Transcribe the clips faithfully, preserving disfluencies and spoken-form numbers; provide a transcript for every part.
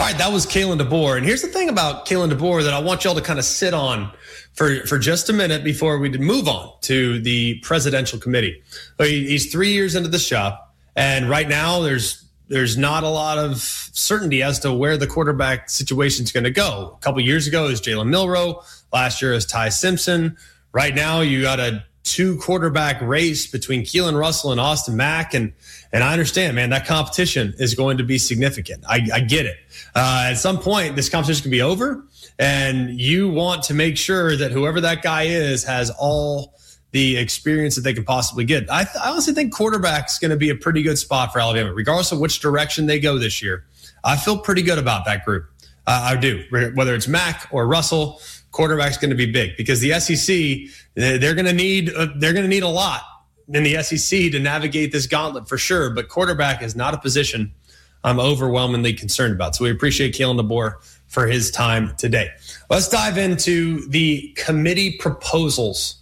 All right, that was Kalen DeBoer. And here's the thing about Kalen DeBoer that I want y'all to kind of sit on for, for just a minute before we move on to the presidential committee. He's three years into this job, and right now there's there's not a lot of certainty as to where the quarterback situation is going to go. A couple years ago, it was Jalen Milroe. Last year, it was Ty Simpson. Right now, you got a two quarterback race between Keelan Russell and Austin Mack. And, and I understand, man, that competition is going to be significant. I, I get it. Uh, at some point, this competition can be over, and you want to make sure that whoever that guy is has all the experience that they can possibly get. I, th- I honestly think quarterback's going to be a pretty good spot for Alabama, regardless of which direction they go this year. I feel pretty good about that group. Uh, I do. Whether it's Mack or Russell, quarterback's going to be big because the S E C, they're going to need uh, they're going to need a lot in the S E C to navigate this gauntlet for sure. But quarterback is not a position I'm overwhelmingly concerned about. So we appreciate Kalen DeBoer for his time today. Let's dive into the committee proposals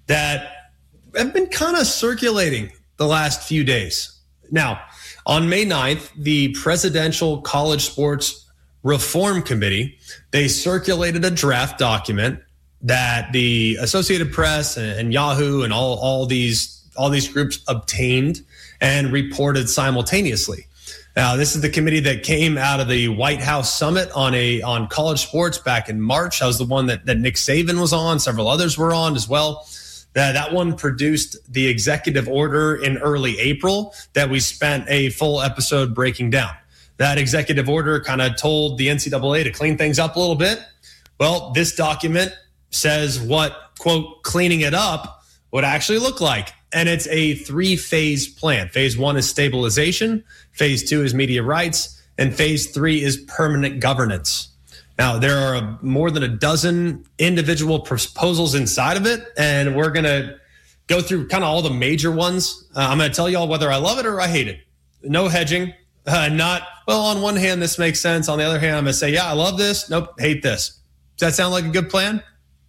that have been kind of circulating the last few days. Now, on May ninth, the Presidential College Sports Reform Committee, they circulated a draft document that the Associated Press and, and Yahoo and all, all these all these groups obtained and reported simultaneously. Now, this is the committee that came out of the White House Summit on a on college sports back in March. That was the one that, that Nick Saban was on. Several others were on as well. That, that one produced the executive order in early April that we spent a full episode breaking down. That executive order kind of told the N C double A to clean things up a little bit. Well, this document says what, quote, cleaning it up would actually look like. And it's a three-phase plan. Phase one is stabilization. Phase two is media rights. And phase three is permanent governance. Now, there are a, more than a dozen individual proposals inside of it, and we're going to go through kind of all the major ones. Uh, I'm going to tell you all whether I love it or I hate it. No hedging. Uh, not, well, on one hand, this makes sense. On the other hand, I'm going to say, yeah, I love this. Nope, hate this. Does that sound like a good plan?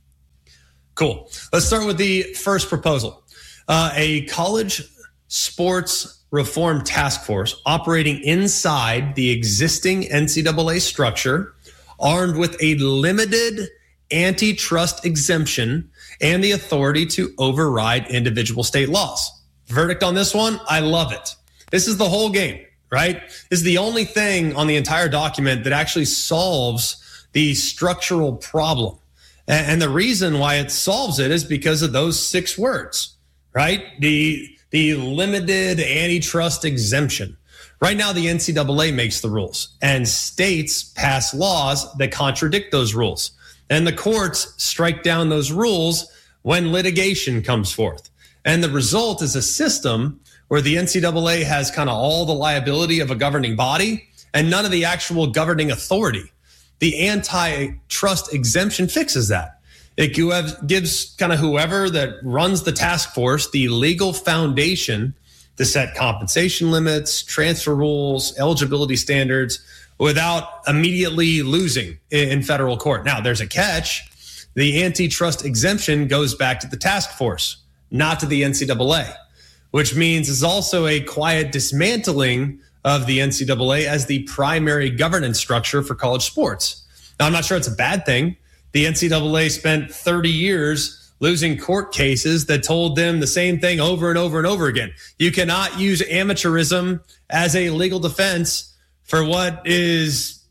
Cool. Let's start with the first proposal. Uh, a college sports reform task force operating inside the existing N C double A structure, armed with a limited antitrust exemption and the authority to override individual state laws. Verdict on this one, I love it. This is the whole game, right? This is the only thing on the entire document that actually solves the structural problem. And the reason why it solves it is because of those six words, right? The, the limited antitrust exemption. Right now, the N C double A makes the rules, and states pass laws that contradict those rules. And the courts strike down those rules when litigation comes forth. And the result is a system where the N C double A has kind of all the liability of a governing body and none of the actual governing authority. The antitrust exemption fixes that. It gives kind of whoever that runs the task force the legal foundation to set compensation limits, transfer rules, eligibility standards without immediately losing in federal court. Now, there's a catch. The antitrust exemption goes back to the task force, not to the N C double A, which means it's also a quiet dismantling of the N C double A as the primary governance structure for college sports. Now, I'm not sure it's a bad thing. The N C double A spent thirty years losing court cases that told them the same thing over and over and over again. You cannot use amateurism as a legal defense for what is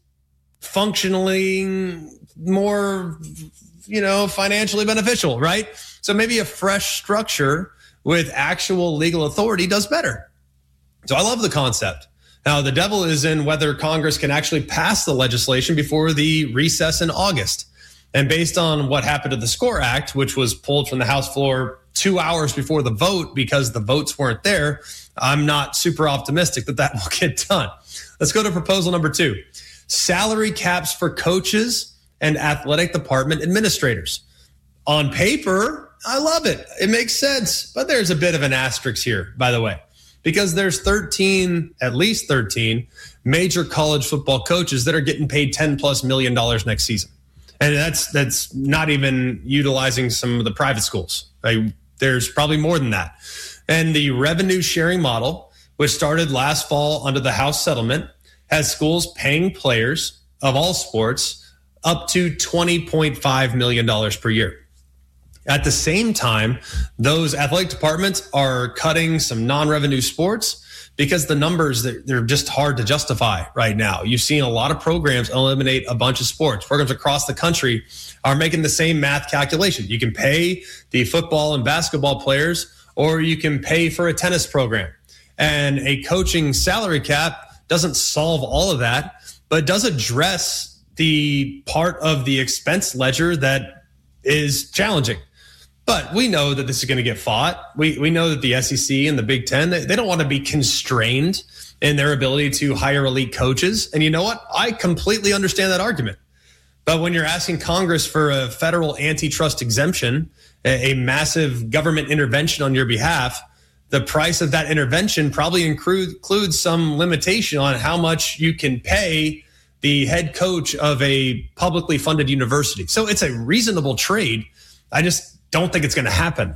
functionally more, you know, financially beneficial, right? So maybe a fresh structure with actual legal authority does better. So I love the concept. Now, the devil is in whether Congress can actually pass the legislation before the recess in August. And based on what happened to the SCORE Act, which was pulled from the House floor two hours before the vote because the votes weren't there, I'm not super optimistic that that will get done. Let's go to proposal number two. Salary caps for coaches and athletic department administrators. On paper, I love it. It makes sense. But there's a bit of an asterisk here, by the way, because there's thirteen, at least thirteen, major college football coaches that are getting paid ten plus million dollars next season. And that's that's not even utilizing some of the private schools. Like, there's probably more than that. And the revenue sharing model, which started last fall under the House settlement, has schools paying players of all sports up to twenty point five million dollars per year. At the same time, those athletic departments are cutting some non-revenue sports because the numbers, they're just hard to justify right now. You've seen a lot of programs eliminate a bunch of sports. Programs across the country are making the same math calculation. You can pay the football and basketball players, or you can pay for a tennis program. And a coaching salary cap doesn't solve all of that, but does address the part of the expense ledger that is challenging. But we know that this is going to get fought. We we know that the S E C and the Big Ten, they, they don't want to be constrained in their ability to hire elite coaches. And you know what? I completely understand that argument. But when you're asking Congress for a federal antitrust exemption, a, a massive government intervention on your behalf, the price of that intervention probably include, includes some limitation on how much you can pay the head coach of a publicly funded university. So it's a reasonable trade. I just don't think it's going to happen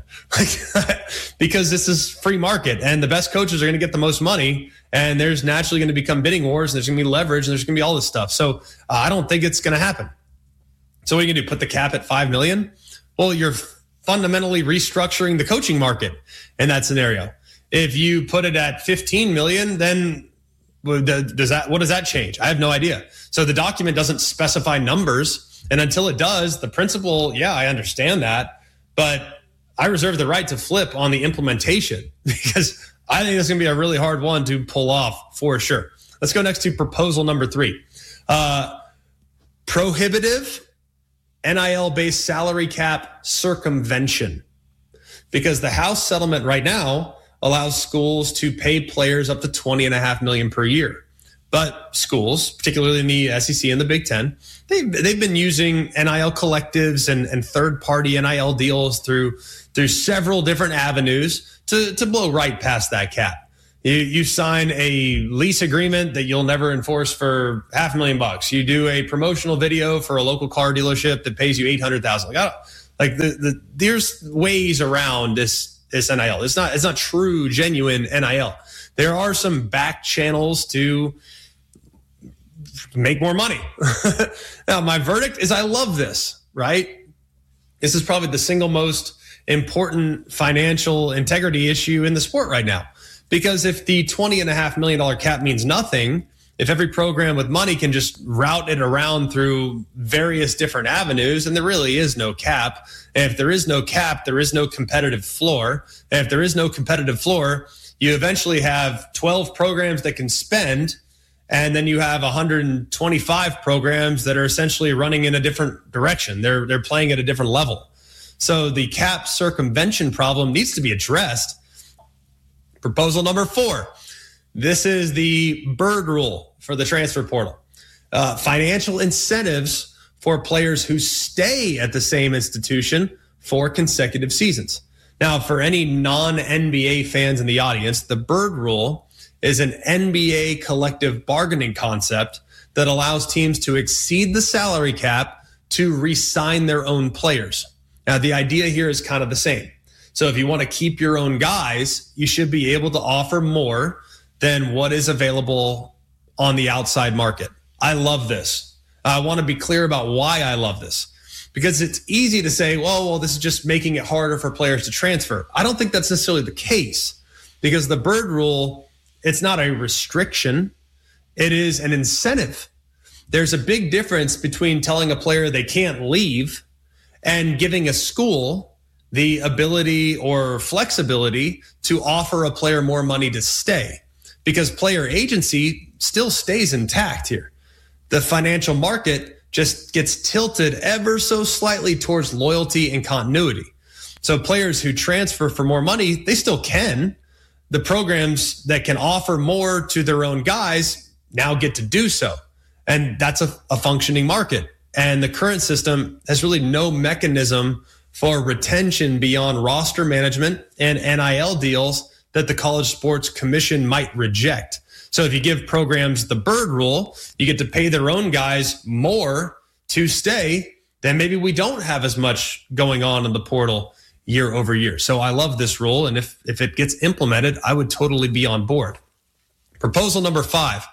because this is free market and the best coaches are going to get the most money, and there's naturally going to become bidding wars, and there's going to be leverage, and there's going to be all this stuff. So uh, I don't think it's going to happen. So what are you going to do? Put the cap at five million dollars? Well, you're fundamentally restructuring the coaching market in that scenario. If you put it at fifteen million dollars, then does that, what does that change? I have no idea. So the document doesn't specify numbers, and until it does, the principle, yeah, I understand that. But I reserve the right to flip on the implementation because I think it's going to be a really hard one to pull off for sure. Let's go next to proposal number three. Uh, prohibitive N I L-based salary cap circumvention. Because the House settlement right now allows schools to pay players up to twenty and a half million per year. But schools, particularly in the S E C and the Big Ten, they've, they've been using N I L collectives and, and third-party N I L deals through through several different avenues to, to blow right past that cap. You, you sign a lease agreement that you'll never enforce for half a million bucks. You do a promotional video for a local car dealership that pays you eight hundred thousand dollars. Like, like the, the there's ways around this this N I L. It's not it's not true, genuine N I L. There are some back channels to make more money. Now, my verdict is I love this, right? This is probably the single most important financial integrity issue in the sport right now. Because if the twenty and a half million dollar cap means nothing, if every program with money can just route it around through various different avenues, and there really is no cap. And if there is no cap, there is no competitive floor. And if there is no competitive floor, you eventually have twelve programs that can spend, and then you have one hundred twenty-five programs that are essentially running in a different direction. They're they're playing at a different level. So the cap circumvention problem needs to be addressed. Proposal number four. This is the Bird rule for the transfer portal. Uh, financial incentives for players who stay at the same institution for consecutive seasons. Now, for any non-N B A fans in the audience, the Bird rule is an N B A collective bargaining concept that allows teams to exceed the salary cap to re-sign their own players. Now, the idea here is kind of the same. So if you want to keep your own guys, you should be able to offer more than what is available on the outside market. I love this. I want to be clear about why I love this. Because it's easy to say, well, well, this is just making it harder for players to transfer. I don't think that's necessarily the case. Because the Bird rule, it's not a restriction. It is an incentive. There's a big difference between telling a player they can't leave and giving a school the ability or flexibility to offer a player more money to stay, because player agency still stays intact here. The financial market just gets tilted ever so slightly towards loyalty and continuity. So players who transfer for more money, they still can. The programs that can offer more to their own guys now get to do so. And that's a, a functioning market. And the current system has really no mechanism for retention beyond roster management and N I L deals that the College Sports Commission might reject. So if you give programs the Bird rule, you get to pay their own guys more to stay, then maybe we don't have as much going on in the portal year over year. So I love this rule. And if, if it gets implemented, I would totally be on board. Proposal number five,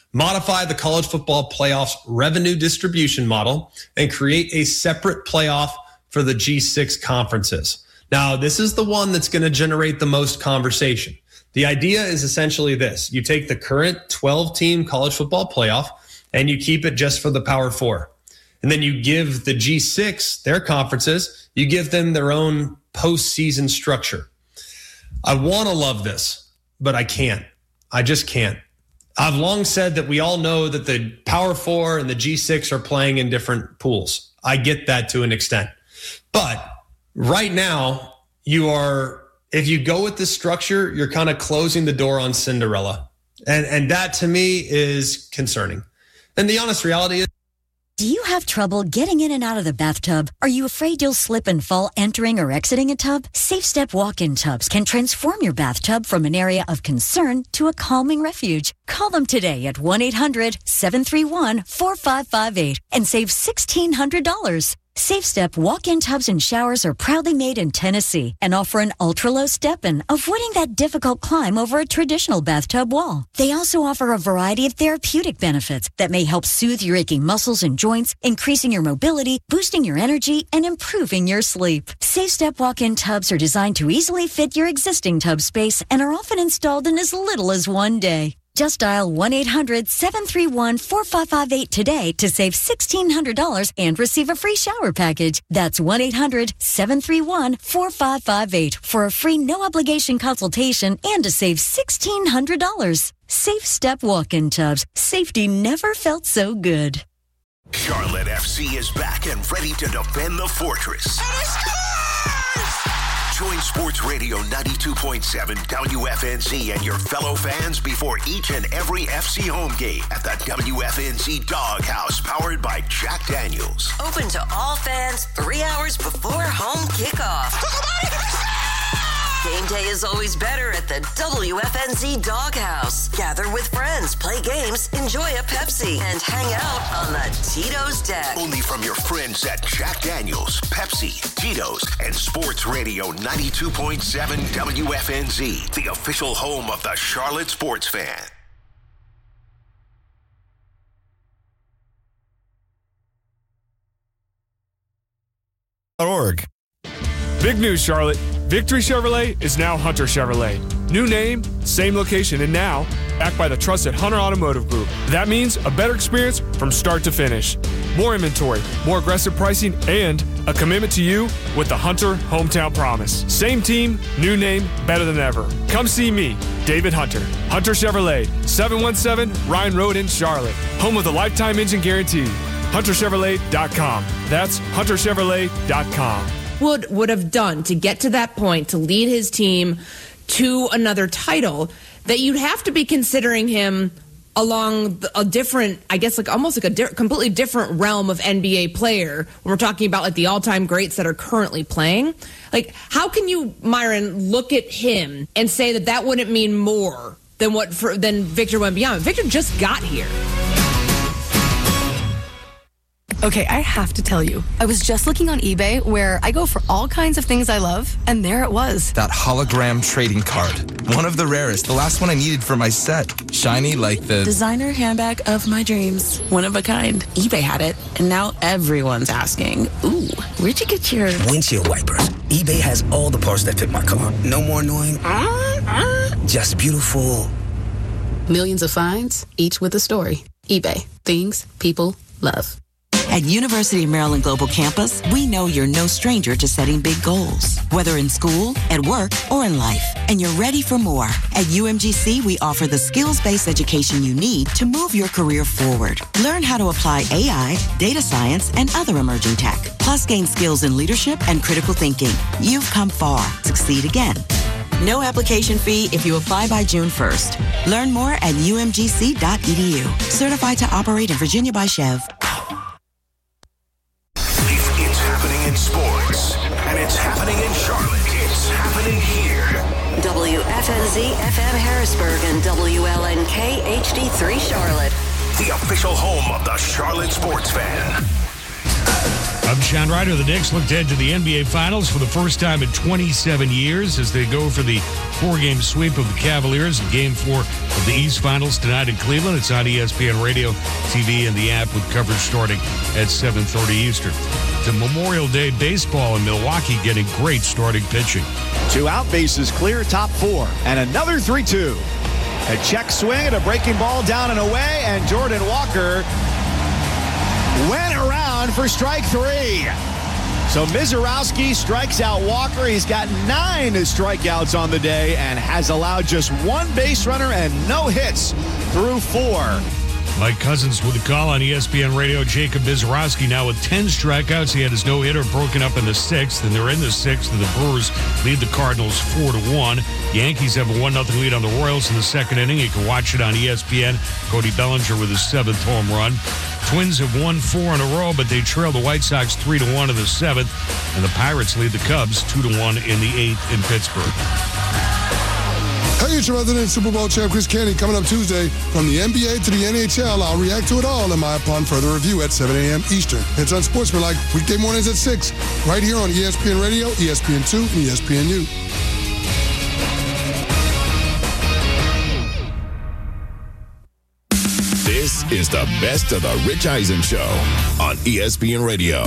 modify the college football playoffs revenue distribution model, and create a separate playoff for the G six conferences. Now, this is the one that's going to generate the most conversation. The idea is essentially this. You take the current twelve-team college football playoff and you keep it just for the Power Four. And then you give the G six, their conferences, you give them their own postseason structure. I want to love this, but I can't. I just can't. I've long said that we all know that the Power Four and the G six are playing in different pools. I get that to an extent. But right now, you are, if you go with this structure, you're kind of closing the door on Cinderella. And, and that to me is concerning. And the honest reality is, do you have trouble getting in and out of the bathtub? Are you afraid you'll slip and fall entering or exiting a tub? SafeStep walk-in tubs can transform your bathtub from an area of concern to a calming refuge. Call them today at one eight hundred seven three one four five five eight and save sixteen hundred dollars. SafeStep walk-in tubs and showers are proudly made in Tennessee and offer an ultra-low step-in, avoiding that difficult climb over a traditional bathtub wall. They also offer a variety of therapeutic benefits that may help soothe your aching muscles and joints, increasing your mobility, boosting your energy, and improving your sleep. SafeStep walk-in tubs are designed to easily fit your existing tub space and are often installed in as little as one day. Just dial one eight hundred seven three one four five five eight today to save sixteen hundred dollars and receive a free shower package. That's one eight hundred seven three one four five five eight for a free no-obligation consultation and to save sixteen hundred dollars. Safe Step walk-in tubs. Safety never felt so good. Charlotte F C is back and ready to defend the fortress. Join Sports Radio ninety-two point seven W F N Z and your fellow fans before each and every F C home game at the W F N Z Doghouse, powered by Jack Daniels. Open to all fans three hours before home kickoff. Game day is always better at the W F N Z Doghouse. Gather with friends, play games, enjoy a Pepsi, and hang out on the Tito's deck. Only from your friends at Jack Daniels, Pepsi, Tito's, and Sports Radio ninety-two point seven W F N Z, the official home of the Charlotte sports fan. Org. Big news, Charlotte. Victory Chevrolet is now Hunter Chevrolet. New name, same location, and now backed by the trusted Hunter Automotive Group. That means a better experience from start to finish. More inventory, more aggressive pricing, and a commitment to you with the Hunter Hometown Promise. Same team, new name, better than ever. Come see me, David Hunter. Hunter Chevrolet, seven one seven Ryan Road in Charlotte. Home of the lifetime engine guarantee. hunter chevrolet dot com. That's hunter chevrolet dot com. Would would have done to get to that point, to lead his team to another title, that you'd have to be considering him along a different, I guess, like almost like a di- completely different realm of N B A player when we're talking about like the all-time greats that are currently playing. Like, how can you, Myron, look at him and say that that wouldn't mean more than what for, than Victor Wembanyama? Victor just got here. Okay, I have to tell you, I was just looking on eBay where I go for all kinds of things I love, and there it was. That hologram trading card. One of the rarest. The last one I needed for my set. Shiny like the... designer handbag of my dreams. One of a kind. eBay had it, and now everyone's asking, ooh, where'd you get your... windshield wipers. eBay has all the parts that fit my car. No more annoying... Uh, uh, just beautiful... Millions of finds, each with a story. eBay. Things people love. At University of Maryland Global Campus, we know you're no stranger to setting big goals, whether in school, at work, or in life, and you're ready for more. At U M G C, we offer the skills-based education you need to move your career forward. Learn how to apply A I, data science, and other emerging tech, plus gain skills in leadership and critical thinking. You've come far. Succeed again. No application fee if you apply by June first. Learn more at U M G C dot E D U. Certified to operate in Virginia by Chev. In sports, and it's happening in Charlotte. It's happening here. W F N Z F M Harrisburg and W L N K H D three Charlotte. The official home of the Charlotte sports fan. I'm Sean Ryder. The Knicks looked ahead to the N B A Finals for the first time in twenty-seven years as they go for the four-game sweep of the Cavaliers in Game four of the East Finals tonight in Cleveland. It's on E S P N Radio, T V, and the app with coverage starting at seven thirty Eastern. To Memorial Day baseball in Milwaukee getting great starting pitching. Two out, bases clear, top four, and another three two. A check swing and a breaking ball down and away, and Jordan Walker went around for strike three. So Mizorowski strikes out Walker. He's got nine strikeouts on the day and has allowed just one base runner and no hits through four. Mike Cousins with the call on E S P N Radio. Jacob Mizorowski now with ten strikeouts. He had his no-hitter broken up in the sixth, and they're in the sixth, and the Brewers lead the Cardinals four to one. Yankees have a one nothing lead on the Royals in the second inning. You can watch it on E S P N. Cody Bellinger with his seventh home run. Twins have won four in a row, but they trail the White Sox three to one in the seventh, and the Pirates lead the Cubs two to one in the eighth in Pittsburgh. Hey, it's your resident Super Bowl champ, Chris Canty, coming up Tuesday. From the N B A to the N H L, I'll react to it all in my Upon Further Review at seven a.m. Eastern. It's Unsportsmanlike, weekday mornings at six, right here on E S P N Radio, E S P N two, and E S P N U. This is the best of the Rich Eisen Show on E S P N Radio.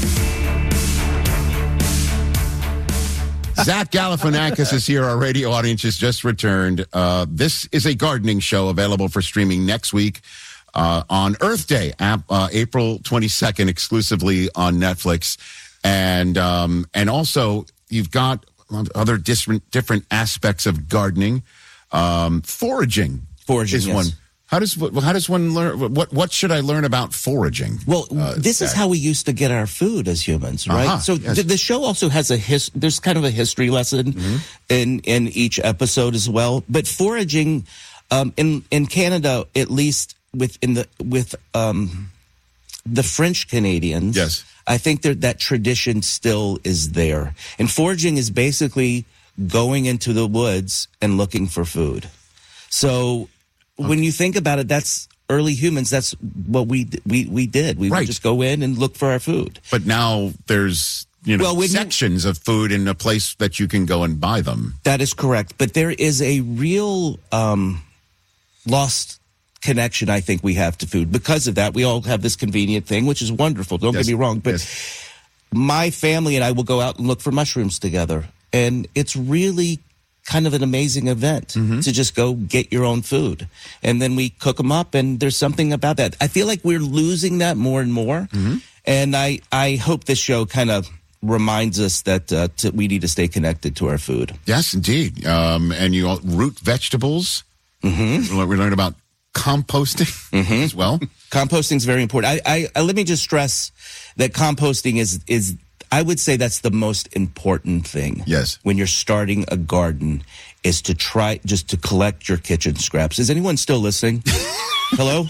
Zach Galifianakis is here. Our radio audience has just returned. Uh, this is a gardening show available for streaming next week uh, on Earth Day, uh, April twenty-second, exclusively on Netflix. And um, and also, you've got other different different aspects of gardening. Um, foraging, foraging is yes. one. How does how does one learn? What what should I learn about foraging? Well, uh, this Zach? is how we used to get our food as humans, right? Uh-huh, so yes. the, the show also has a his. There's kind of a history lesson mm-hmm. in in each episode as well. But foraging um, in in Canada, at least with in the with um, the French Canadians, yes, I think that that tradition still is there. And foraging is basically going into the woods and looking for food. So. Okay. When you think about it, that's early humans. That's what we we we did. We right. would just go in and look for our food. But now there's you know well, sections you, of food in a place that you can go and buy them. That is correct. But there is a real um, lost connection, I think, we have to food because of that. We all have this convenient thing, which is wonderful. Don't yes. get me wrong. But yes. my family and I will go out and look for mushrooms together, and it's really kind of an amazing event mm-hmm. to just go get your own food. And then we cook them up, and there's something about that. I feel like we're losing that more and more. Mm-hmm. And I, I hope this show kind of reminds us that uh, to, we need to stay connected to our food. Yes, indeed. Um, and you all, root vegetables. Mm-hmm. We learned about composting mm-hmm. as well. Composting is very important. I, I, I let me just stress that composting is is I would say that's the most important thing. Yes. When you're starting a garden is to try just to collect your kitchen scraps. Is anyone still listening? Hello?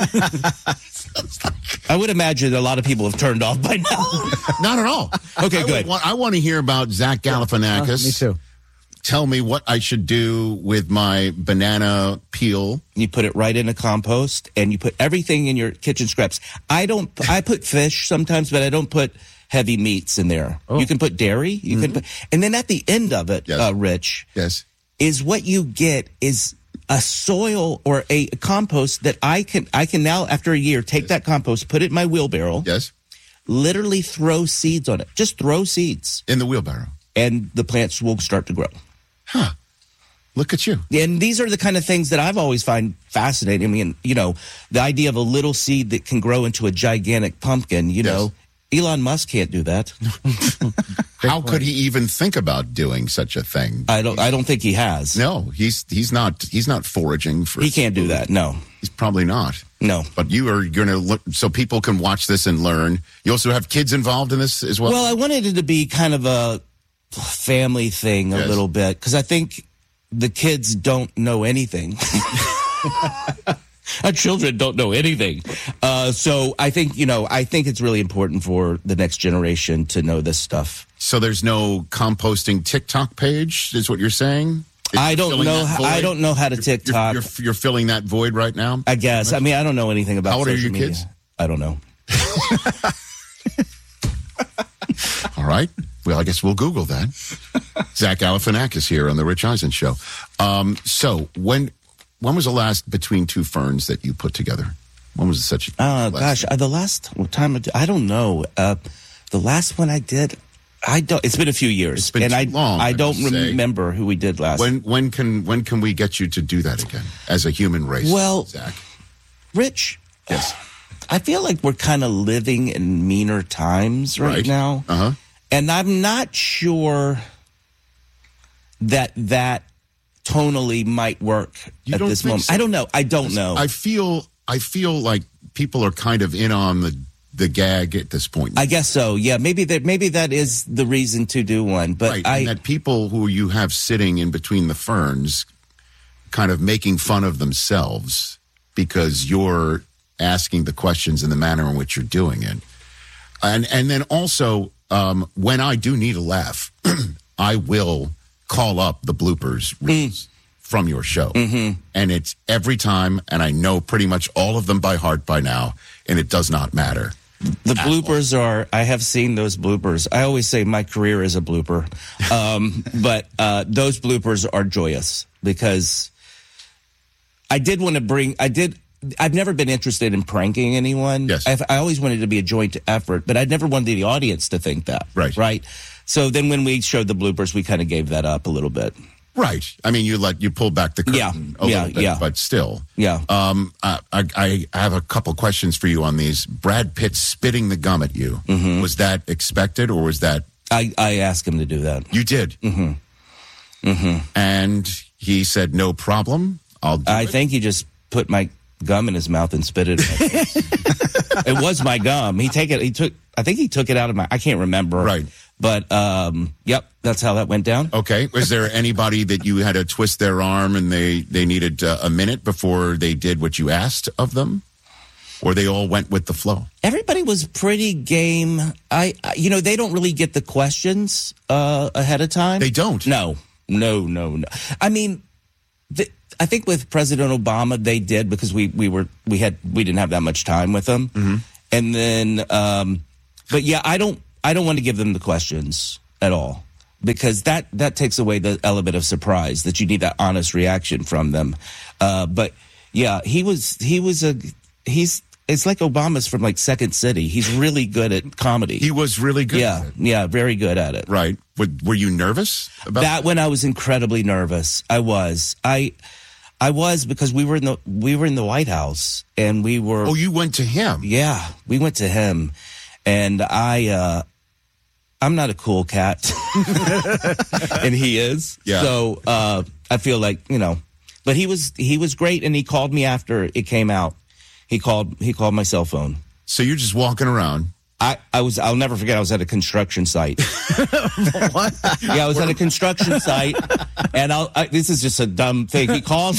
I would imagine a lot of people have turned off by now. Not at all. Okay, I good. Want, I want to hear about Zach Galifianakis. Uh, me too. Tell me what I should do with my banana peel. You put it right in a compost, and you put everything in your kitchen scraps. I don't. I put fish sometimes, but I don't put heavy meats in there. Oh. You can put dairy. You mm-hmm. can put, and then at the end of it, yes. uh, Rich, yes, is what you get is a soil or a compost that I can I can now after a year take yes. that compost, put it in my wheelbarrow. Yes, literally throw seeds on it. Just throw seeds in the wheelbarrow, and the plants will start to grow. Huh. Look at you. And these are the kind of things that I've always find fascinating. I mean, you know, the idea of a little seed that can grow into a gigantic pumpkin, you yes. know, Elon Musk can't do that. How could he even think about doing such a thing? I don't I don't think he has. No, he's he's not he's not foraging for He can't food. do that. No. He's probably not. No. But you are going to look so people can watch this and learn. You also have kids involved in this as well? Well, I wanted it to be kind of a family thing a yes. little bit because I think the kids don't know anything. Our children don't know anything. Uh, so I think, you know, I think it's really important for the next generation to know this stuff. So there's no composting TikTok page, is what you're saying? It's I don't know. How, I don't know how to TikTok. You're, you're, you're filling that void right now? I guess. I mean, I don't know anything about How old social are your media. kids? I don't know. All right. Well, I guess we'll Google that. Zach Galifianakis here on the Rich Eisen Show. Um, so when when was the last Between Two Ferns that you put together? When was such a Uh, gosh, uh, the last time, I, did- I don't know. Uh, the last one I did, I don't, it's been a few years. It's been and too I, long, I I don't must say. remember who we did last. When when can when can we get you to do that again as a human race? Well, Zach. Rich, yes, I feel like we're kind of living in meaner times right, Right. now. Uh-huh. And I'm not sure that that tonally might work You at don't this think moment. so? I don't know. I don't know. I feel I feel like people are kind of in on the the gag at this point. I guess so. Yeah, maybe that maybe that is the reason to do one. But right, I and that people who you have sitting in between the ferns kind of making fun of themselves because you're asking the questions in the manner in which you're doing it. And and then also, um, when I do need a laugh, I will call up the bloopers reels from your show. Mm-hmm. And it's every time, and I know pretty much all of them by heart by now, and it does not matter. The bloopers are, I have seen those bloopers. I always say my career is a blooper. Um, but uh, those bloopers are joyous because I did want to bring, I did, I've never been interested in pranking anyone. Yes. I've, I always wanted it to be a joint effort, but I never wanted the audience to think that. Right. Right. So then when we showed the bloopers, we kind of gave that up a little bit. Right. I mean, you let you pull back the curtain Yeah, a yeah, little bit, yeah. but still. Yeah. Um, I, I, I have a couple questions for you on these. Brad Pitt spitting the gum at you. Mm-hmm. Was that expected, or was that? I, I asked him to do that. You did. Mm-hmm. Mm-hmm. And he said, "No problem. I'll." Do I it." think he just put my gum in his mouth and spit it. It was my gum. He take it. He took. I think he took it out of my. I can't remember. Right. But um, yep, that's how that went down. Okay. Was there anybody that you had to twist their arm and they they needed uh, a minute before they did what you asked of them, or they all went with the flow? Everybody was pretty game. I, I you know, they don't really get the questions uh, ahead of time. They don't. No, no, no, no. I mean, the, I think with President Obama, they did because we we were we had we didn't have that much time with them, Mm-hmm. and then, um, but yeah, I don't I don't want to give them the questions at all because that that takes away the element of surprise that you need that honest reaction from them. Uh, but yeah, he was he was a he's. It's like Obama's from like Second City. He's really good at comedy. He was really good. Yeah, at it. yeah, very good at it. Right. Were, were you nervous about That when I was incredibly nervous. I was. I I was because we were in the we were in the White House and we were Oh, you went to him. Yeah, we went to him. And I uh I'm not a cool cat. And he is. Yeah. So uh I feel like, you know, but he was he was great and he called me after it came out. He called he called my cell phone. So you're just walking around. I, I was I'll never forget I was at a construction site. What? Yeah, I was at a construction site and I'll I, this is just a dumb thing. He calls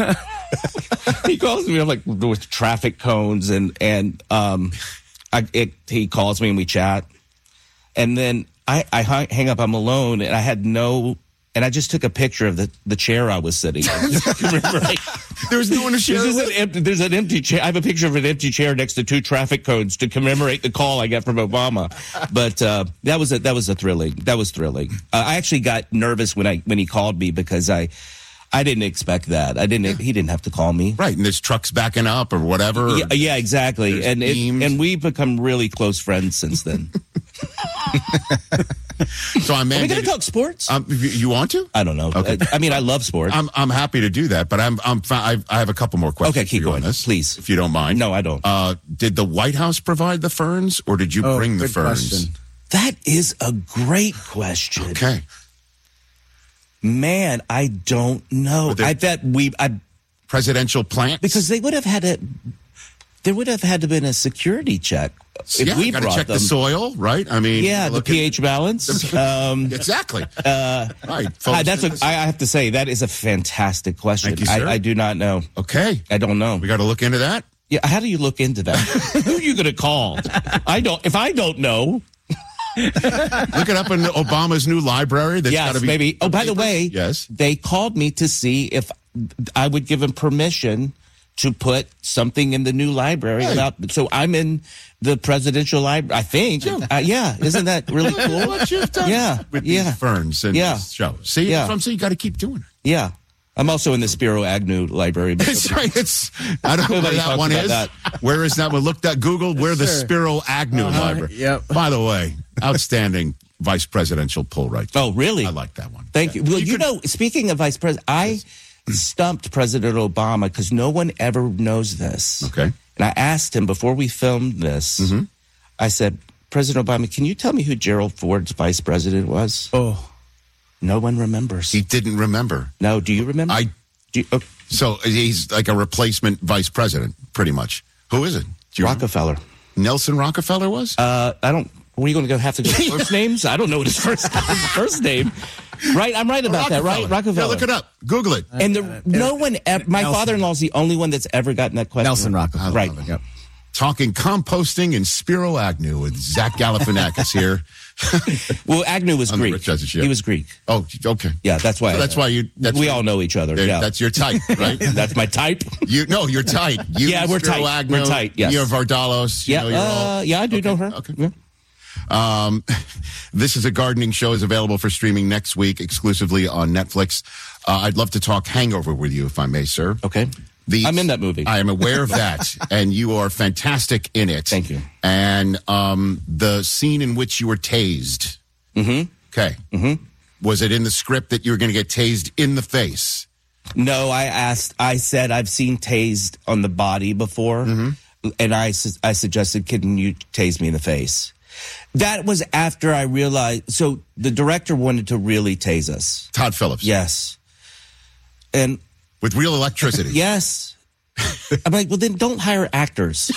He calls me I'm like with traffic cones and and um I it, he calls me and we chat. And then I I hang up I'm alone and I had no and I just took a picture of the, the chair I was sitting in. Remember, like, there was no one to share there's, with? an empty, there's an empty chair. I have a picture of an empty chair next to two traffic cones to commemorate the call I got from Obama. But uh, that was a, that was a thrilling. That was thrilling. Uh, I actually got nervous when I when he called me because I I didn't expect that. I didn't. He didn't have to call me. Right, and there's trucks backing up or whatever. Yeah, yeah exactly. There's And it, beams. and we've become really close friends since then. So I'm Are we mandated- going to talk sports? Um, you- you want to? I don't know. Okay. I, I mean, I love sports. I'm I'm happy to do that, but I'm I'm fi- I I have a couple more questions. Okay, keep for you on going, this, please, if you don't mind. No, I don't. Uh, did the White House provide the ferns, or did you Oh, bring the good ferns? question. That is a great question. Okay. Man, I don't know. there- I bet we I Presidential plants? because they would have had a there would have had to been a security check if yeah, we got to brought check them. the soil, right? I mean, Yeah, the look at- pH balance. Um, exactly. uh, right. Hi, that's a, photosynthesis. I have to say that is a fantastic question. Thank you, sir. I, I do not know. Okay. I don't know. We got to look into that. Yeah, how do you look into that? Who are you going to call? I don't. If I don't know, Look it up in Obama's new library. That's yes, gotta be maybe. Oh, by the papers. way, yes, they called me to see if I would give him permission to put something in the new library Hey. about. So I'm in the presidential library. I think. Yeah. Uh, yeah. Isn't that really cool? What you've done Yeah. with Yeah. these ferns and Yeah. this show. See, Yeah. that's what I'm saying. You got to keep doing it. Yeah. I'm also in the Spiro Agnew library. That's right. It's I don't know where Nobody that talks one about is. that. Where is that one? Look that Google where the Sure. Spiro Agnew Uh-huh, Library. yep. By the way, outstanding vice presidential pull right there. Oh, really? I like that one. Thank Yeah. you. Well, You you, could- know, speaking of vice president, I stumped President Obama because no one ever knows this. Okay. And I asked him before we filmed this, Mm-hmm. I said, President Obama, can you tell me who Gerald Ford's vice president was? Oh. No one remembers. He didn't remember. No, do you remember? I do you, oh, so he's like a replacement vice president, pretty much. Who is it? Do you Rockefeller. remember? Nelson Rockefeller was? Uh, I don't. Were you going to go have to go first names? I don't know what his first his first name. Right, I'm right about that. Right, Rockefeller. Yeah, look it up. Google it. And the, no one. Ever, my Nelson. father-in-law is the only one that's ever gotten that question. Nelson Rockefeller. Right. Yep. Talking composting and Spiro Agnew with Zach Galifianakis here. Well, Agnew was On the Greek. Rich Eisen Show. He was Greek. Oh, okay. Yeah, that's why. So that's why you. That's we why- all know each other. There- Yeah, That's your type, right? that's my type. You no, you're tight. You, Yeah, we're Spiro tight. Agnew, We're tight, yes. You're Vardalos. You Yeah, know, you're all- uh, yeah, I do know her. Okay. Yeah. Um, this is a gardening show is available for streaming next week exclusively on Netflix. Uh, I'd love to talk Hangover with you, if I may, sir. Okay. The, I'm in that movie. I am aware of that, and you are fantastic in it. Thank you. And um, the scene in which you were tased. Mm-hmm. Okay. Mm-hmm. Was it in the script that you were going to get tased in the face? No, I asked. I said I've seen tased on the body before, Mm-hmm. and I su- I suggested, "Can you tase me in the face?" That was after I realized. So the director wanted to really tase us. Todd Phillips. Yes, and with real electricity. Yes. I'm like, well, then don't hire actors.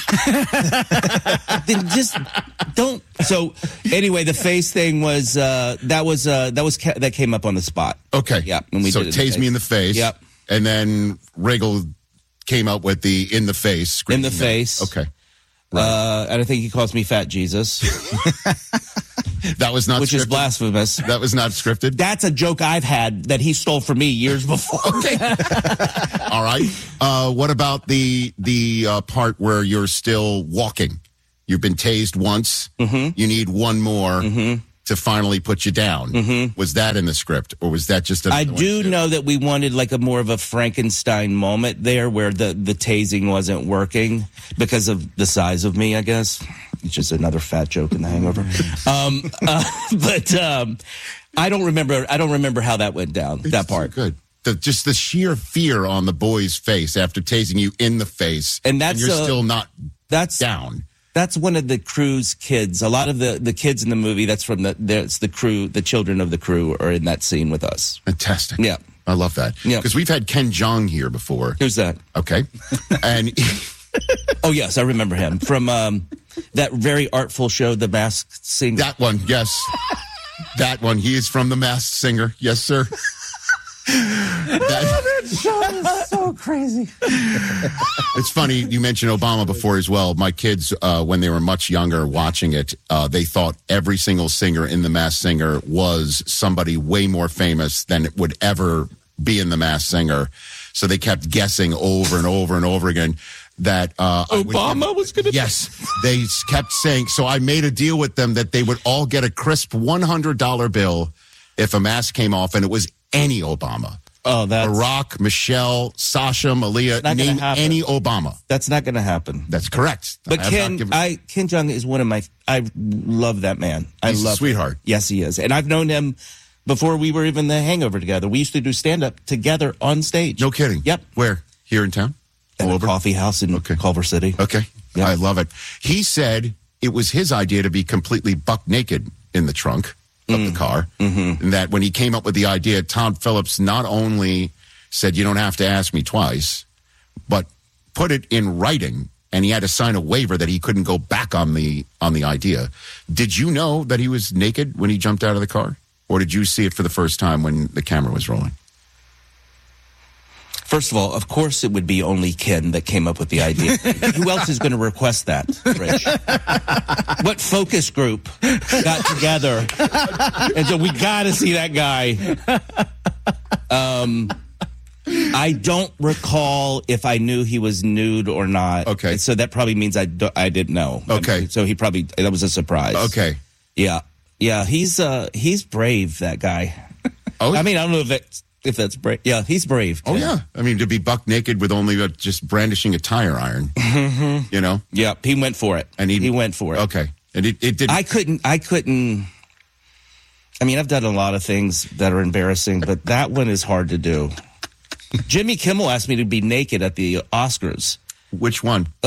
Then just don't. So anyway, the face thing was uh, that was uh, that was ca- that came up on the spot. Okay. Yeah. And we so did it tase me in the face. Yep. And then Regal came up with the in the face. In the screaming face. that. Okay. Uh, and I think he calls me Fat Jesus, That was not which scripted. is blasphemous. That was not scripted. That's a joke I've had that he stole from me years before. Okay. All right. Uh, what about the the uh, part where you're still walking? You've been tased once. Mm-hmm. You need one more Mm-hmm. to finally put you down. Mhm. Was that in the script, or was that just? I another one do too? know that we wanted like a more of a Frankenstein moment there where the, the tasing wasn't working because of the size of me, I guess. It's just another fat joke in The Hangover. Um, uh, but um, I don't remember. I don't remember how that went down. that part. Good. The, just the sheer fear on the boy's face after tasing you in the face, And that's, you're uh, still not That's down. That's one of the crew's kids. A lot of the, the kids in the movie. That's from the. That's the crew. The children of the crew are in that scene with us. Fantastic. Yeah. I love that. Yeah. Because we've had Ken Jeong here before. Who's that? Okay. And Oh yes, I remember him from um, that very artful show, The Masked Singer. that one, yes. That one. He is from The Masked Singer. Yes, sir. That- show is so crazy. It's funny you mentioned Obama before as well. My kids, uh, when they were much younger, watching it, uh, they thought every single singer in The Masked Singer was somebody way more famous than it would ever be in The Masked Singer. So they kept guessing over and over and over again that uh, I would- Obama was going to. Yes, they kept saying. So I made a deal with them that they would all get a crisp one hundred dollar bill if a mask came off, and it was any Obama. Oh, that's Barack, Michelle, Sasha, Malia, Not gonna name happen. any Obama. that's not going to happen. That's correct. But I have Ken, not given- I Ken Jeong is one of my. I love that man. I He's a love him. sweetheart. Yes, he is, and I've known him before we were even the Hangover together. We used to do stand up together on stage. No kidding. Yep. Where? Here in town? At All a over? coffee house in Okay. Culver City. Okay. Yep. I love it. He said it was his idea to be completely buck naked in the trunk of Mm. the car. Mm-hmm. And that when he came up with the idea, Todd Phillips not only said, you don't have to ask me twice, but put it in writing. And he had to sign a waiver that he couldn't go back on the on the idea. Did you know that he was naked when he jumped out of the car? Or did you see it for the first time when the camera was rolling? First of all, of course, it would be only Ken that came up with the idea. Who else is going to request that, Rich? What focus group got together and said, we got to see that guy? Um, I don't recall if I knew he was nude or not. Okay. So that probably means I, do, I didn't know. Okay. So he probably, that was a surprise. Okay. Yeah. Yeah. He's, uh, he's brave, that guy. Oh, I mean, I don't know if that's, if that's brave. Yeah, he's brave. Oh, yeah. I mean, to be buck naked with only uh, just brandishing a tire iron, Mm-hmm. you know? Yeah. He went for it. And he, he went for it. Okay. And it, it didn't. I couldn't, I couldn't. I mean, I've done a lot of things that are embarrassing, but that one is hard to do. Jimmy Kimmel asked me to be naked at the Oscars. Which one? Uh,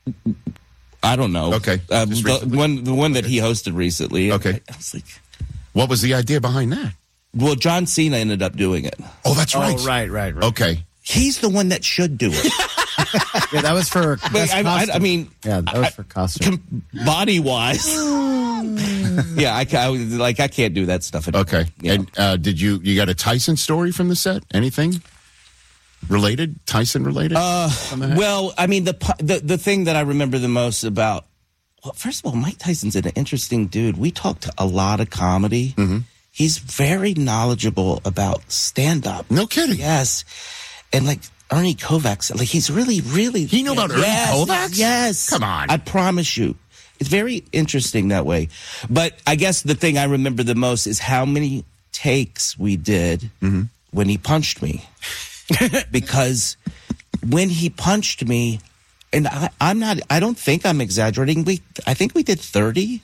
I don't know. Okay. Uh, the one, the one that he hosted recently. Okay. I, I was like, what was the idea behind that? Well, John Cena ended up doing it. Oh, that's right. Oh, right, right, right. Okay. He's the one that should do it. Yeah, that was for. But I, I, I mean, yeah, that was for costume. Body wise, yeah, I, I like I can't do that stuff anymore. Okay. Yeah. And uh, did you you got a Tyson story from the set? Anything related? Tyson related? Uh, well, I mean, the, the the thing that I remember the most about. Well, first of all, Mike Tyson's an interesting dude. We talked a lot of comedy. Mm-hmm. He's very knowledgeable about stand up. No kidding. Yes, and like. Ernie Kovacs, like he's really, really. He knew about yes, Ernie Kovacs? Yes. Come on. I promise you. It's very interesting that way. But I guess the thing I remember the most is how many takes we did mm-hmm. when he punched me. Because when he punched me, and I, I'm not, I don't think I'm exaggerating. We, I think we did thirty.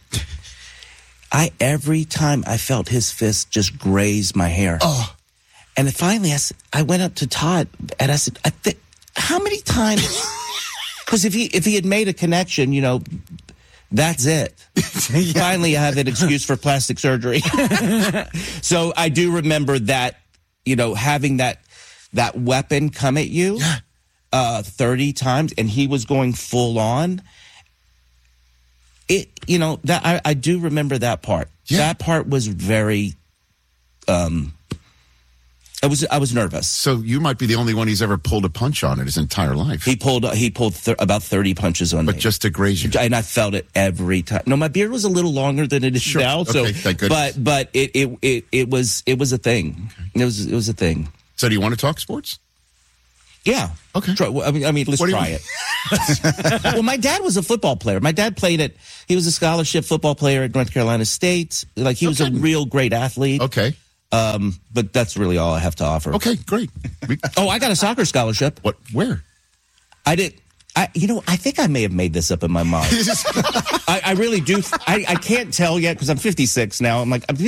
I, every time I felt his fist just graze my hair. Oh. And then finally, I, I went up to Todd and I said, I th- how many times? Because if he if he had made a connection, you know, that's it. Yeah. Finally, I have an excuse for plastic surgery. So I do remember that, you know, having that that weapon come at you yeah. uh, thirty times, and he was going full on. It, you know, that I, I do remember that part. Yeah. That part was very. Um, I was I was nervous. So you might be the only one he's ever pulled a punch on in his entire life. He pulled he pulled th- about thirty punches on but me. But just to graze you. And I felt it every time. No, my beard was a little longer than it is sure. now. So, okay, thank goodness. but but it, it it it was it was a thing. Okay. It was it was a thing. So do you want to talk sports? Yeah. Okay. Try, I mean, I mean, let's try it. Well, my dad was a football player. My dad played at. He was a scholarship football player at North Carolina State. Like he was okay. a real great athlete. Okay. Um, but that's really all I have to offer. Okay, great. We, oh, I got a soccer scholarship. What? Where? I did. I, you know, I think I may have made this up in my mind. I, I really do. I, I can't tell yet because I'm fifty-six now. I'm like, I'm